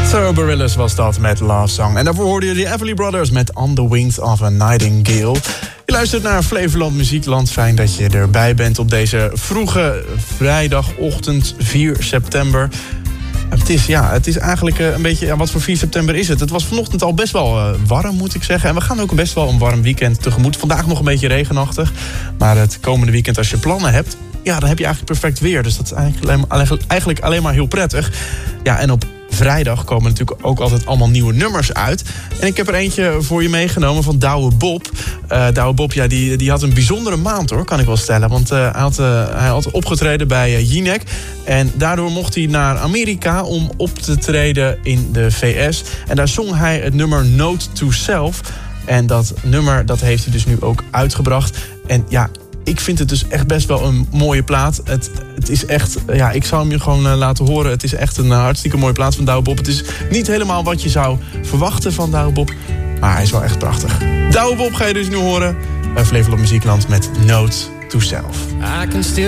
Gorillaz was dat met Love Song. En daarvoor hoorde je de Everly Brothers met On the Wings of a Nightingale. Je luistert naar Flevoland Muziekland. Fijn dat je erbij bent op deze vroege vrijdagochtend 4 september. Het is eigenlijk een beetje... wat voor 4 september is het? Het was vanochtend al best wel warm, moet ik zeggen. En we gaan ook best wel een warm weekend tegemoet. Vandaag nog een beetje regenachtig. Maar het komende weekend, als je plannen hebt... ja, dan heb je eigenlijk perfect weer. Dus dat is eigenlijk alleen maar heel prettig. Ja, en op vrijdag komen natuurlijk ook altijd allemaal nieuwe nummers uit. En ik heb er eentje voor je meegenomen van Douwe Bob. Douwe Bob, ja, die had een bijzondere maand, hoor, kan ik wel stellen. Want hij had opgetreden bij Jinek. En daardoor mocht hij naar Amerika om op te treden in de VS. En daar zong hij het nummer Note to Self. En dat nummer, dat heeft hij dus nu ook uitgebracht. En ja, ik vind het dus echt best wel een mooie plaat. Het is echt... ja, ik zou hem je gewoon laten horen. Het is echt een hartstikke mooie plaat van Douwe Bob. Het is niet helemaal wat je zou verwachten van Douwe Bob. Maar hij is wel echt prachtig. Douwe Bob ga je dus nu horen bij Flevoland Muziekland met Note to Self. I can still